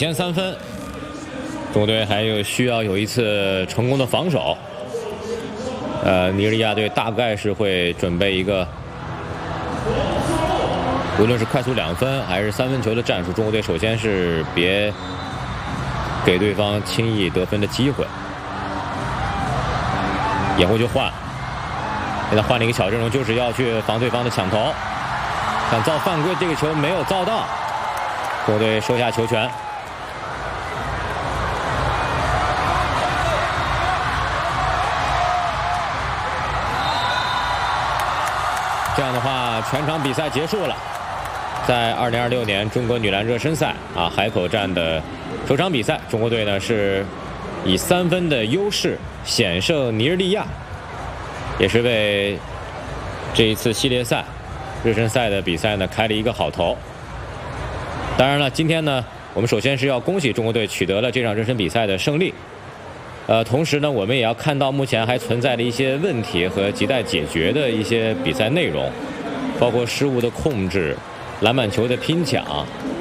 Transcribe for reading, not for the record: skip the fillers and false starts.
先3分，中国队还需要有一次成功的防守。尼日利亚队大概是会准备一个，无论是快速2分还是3分球的战术，中国队首先是别给对方轻易得分的机会。掩护就换，现在换了一个小阵容，就是要去防对方的抢投，想造犯规，这个球没有造到，中国队收下球权。这样的话，全场比赛结束了。在2026年中国女篮热身赛海口站的首场比赛，中国队呢是以3分的优势险胜尼日利亚，也是为这一次系列赛热身赛的比赛呢开了一个好头。当然了，今天呢，我们首先是要恭喜中国队取得了这场热身比赛的胜利。同时呢，我们也要看到目前还存在的一些问题和亟待解决的一些比赛内容，包括失误的控制、篮板球的拼抢，